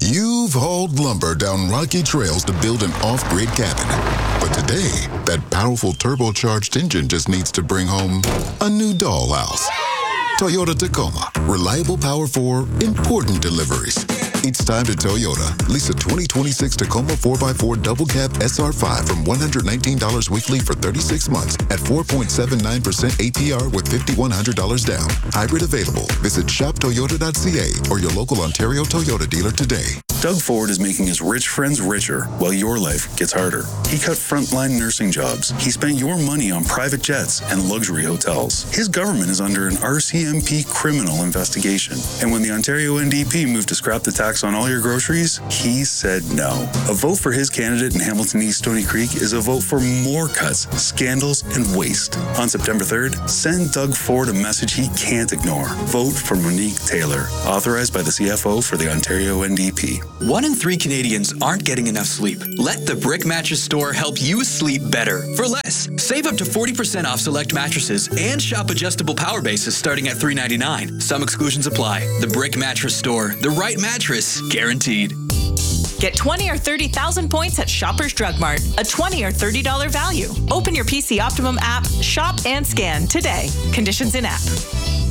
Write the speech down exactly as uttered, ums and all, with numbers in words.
You've hauled lumber down rocky trails to build an off-grid cabin. But today, that powerful turbocharged engine just needs to bring home a new dollhouse. Toyota Tacoma. Reliable power for important deliveries. It's time to Toyota. Lease a twenty twenty-six Tacoma four by four Double Cab S R five from one hundred nineteen dollars weekly for thirty-six months at four point seven nine percent A P R with five thousand one hundred dollars down. Hybrid available. Visit shop toyota dot c a or your local Ontario Toyota dealer today. Doug Ford is making his rich friends richer while your life gets harder. He cut frontline nursing jobs. He spent your money on private jets and luxury hotels. His government is under an R C M P criminal investigation. And when the Ontario N D P moved to scrap the tax on all your groceries, he said no. A vote for his candidate in Hamilton East Stony Creek is a vote for more cuts, scandals, and waste. On September third, send Doug Ford a message he can't ignore. Vote for Monique Taylor, authorized by the C F O for the Ontario N D P. One in three Canadians aren't getting enough sleep. Let the Brick Mattress Store help you sleep better for less. Save up to forty percent off select mattresses and shop adjustable power bases starting at three ninety-nine. Some exclusions apply. The Brick Mattress Store. The right mattress, guaranteed. Get twenty or thirty thousand points at Shoppers Drug Mart, a twenty or thirty dollars value. Open your P C Optimum app, shop and scan today. Conditions in app.